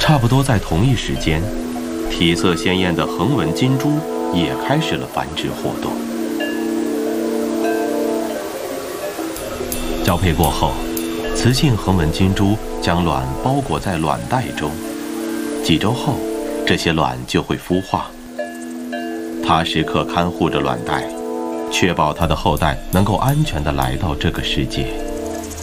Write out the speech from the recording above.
差不多在同一时间，体色鲜艳的横纹金珠也开始了繁殖活动。交配过后，雌性横纹金珠将卵包裹在卵袋中，几周后，这些卵就会孵化。它时刻看护着卵袋，确保它的后代能够安全地来到这个世界。